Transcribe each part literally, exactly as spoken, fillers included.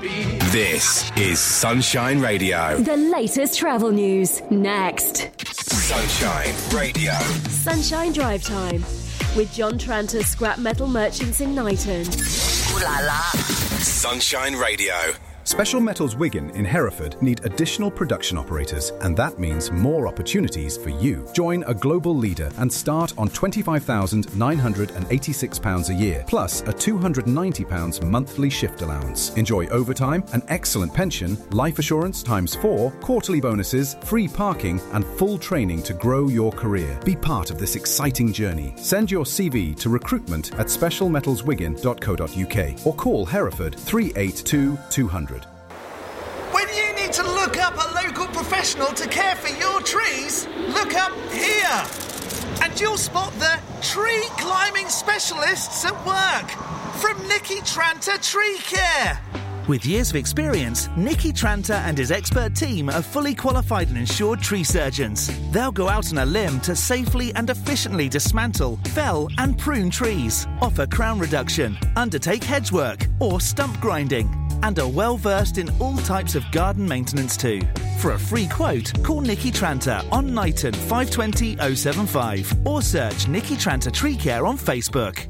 This is Sunshine Radio. The latest travel news, next. Sunshine Radio. Sunshine Drive Time with John Tranter, Scrap Metal Merchants in Knighton. Ooh la la. Sunshine Radio. Special Metals Wigan in Hereford need additional production operators, and that means more opportunities for you. Join a global leader and start on twenty-five thousand nine hundred eighty-six pounds a year, plus a two hundred ninety pounds monthly shift allowance. Enjoy overtime, an excellent pension, life assurance times four, quarterly bonuses, free parking, and full training to grow your career. Be part of this exciting journey. Send your C V to recruitment at special metals wigan dot co dot uk or call Hereford three eight two two hundred. When you need to look up a local professional to care for your trees, look up here. And you'll spot the tree climbing specialists at work from Nicky Tranter Tree Care. With years of experience, Nicky Tranter and his expert team are fully qualified and insured tree surgeons. They'll go out on a limb to safely and efficiently dismantle, fell and prune trees, offer crown reduction, undertake hedge work or stump grinding, and are well versed in all types of garden maintenance too. For a free quote, call Nicky Tranter on Knighton five two zero oh seven five or search Nicky Tranter Tree Care on Facebook.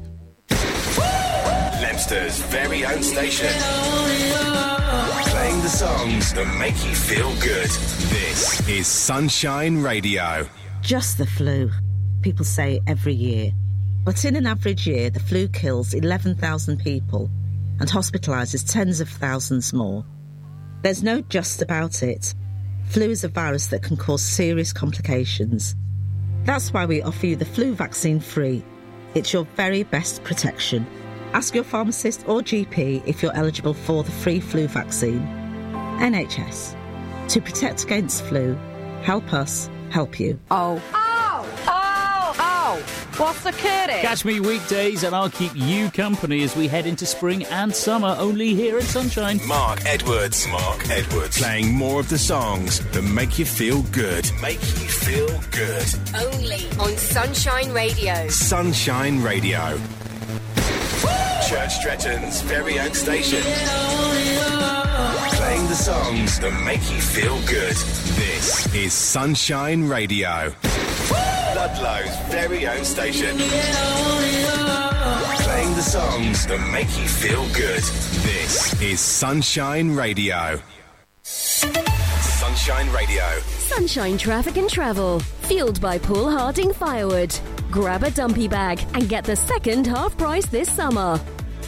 Leominster's very own station. Playing the songs that make you feel good. This is Sunshine Radio. Just the flu. People say every year. But in an average year, the flu kills eleven thousand people and hospitalises tens of thousands more. There's no just about it. Flu is a virus that can cause serious complications. That's why we offer you the flu vaccine free. It's your very best protection. Ask your pharmacist or G P if you're eligible for the free flu vaccine. N H S. To protect against flu, help us help you. Oh. Oh! Oh! Oh! What's occurring? Catch me weekdays and I'll keep you company as we head into spring and summer, only here at Sunshine. Mark Edwards. Mark Edwards. Playing more of the songs that make you feel good. Make you feel good. Only on Sunshine Radio. Sunshine Radio. Church Stretton's very own station. Playing the songs that make you feel good. This is Sunshine Radio. Ludlow's very own station. Playing the songs that make you feel good. This is Sunshine Radio. Sunshine Radio. Sunshine Traffic and Travel. Fueled by Paul Harding Firewood. Grab a dumpy bag and get the second half price this summer.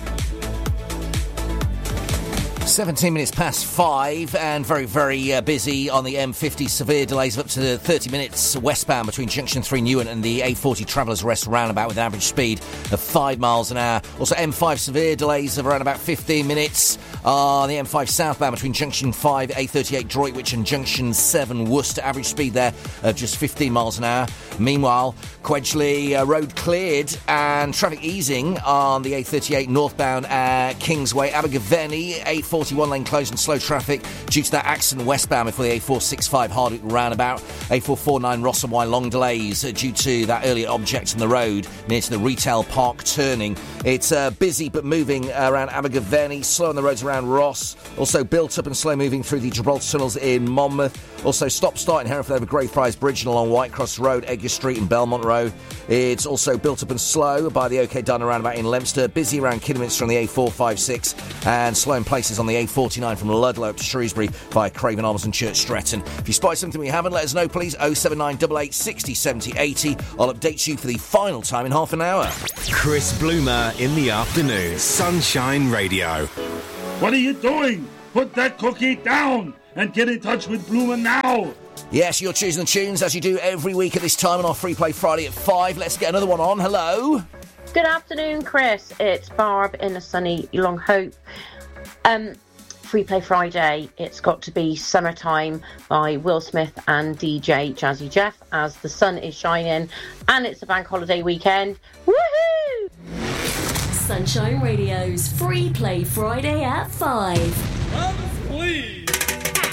seventeen minutes past five and very, very uh, busy on the M fifty. Severe delays of up to thirty minutes westbound between Junction three Newark and the A forty Travellers Rest roundabout with an average speed of five miles an hour. Also M five severe delays of around about fifteen minutes on the M five southbound between Junction five, A thirty-eight Droitwich and Junction seven Worcester. Average speed there of just fifteen miles an hour. Meanwhile, Quedgeley uh, Road cleared and traffic easing on the A thirty-eight northbound at Kingsway. Abergavenny, A forty-one lane closed and slow traffic due to that accident westbound before the A four sixty-five Hardwick roundabout. A four forty-nine Ross and Y long delays due to that earlier object in the road near to the retail park turning. It's uh, busy but moving around Abergavenny, slow on the roads around Ross. Also built up and slow moving through the Gibraltar tunnels in Monmouth. Also stop-start in Hereford over Greyfriars Bridge and along Whitecross Road, Edgar Street and Belmont Road. It's also built up and slow by the OK Dun roundabout in Leominster. Busy around Kidderminster on the A four fifty-six and slow in places on the A forty-nine from Ludlow up to Shrewsbury via Craven Arms and Church Stretton. If you spot something we haven't, let us know please. oh seven nine eight eight six oh seven oh eight oh. I'll update you for the final time in half an hour. Chris Bloomer in the afternoon. Sunshine Radio. What are you doing? Put that cookie down and get in touch with Bloomer now. Yes, you're choosing the tunes as you do every week at this time on our Free Play Friday at five. Let's get another one on. Hello. Good afternoon, Chris. It's Barb in a sunny Long Hope. Um, Free Play Friday, it's got to be Summertime by Will Smith and D J Jazzy Jeff as the sun is shining and it's a bank holiday weekend. Woohoo! Sunshine Radio's Free Play Friday at five. Mums, please.